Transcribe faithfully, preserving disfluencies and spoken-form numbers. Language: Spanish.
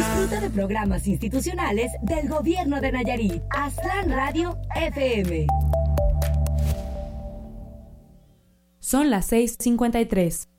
Disfruta de programas institucionales del Gobierno de Nayarit. Aztlán Radio F M. Son las seis cincuenta y tres.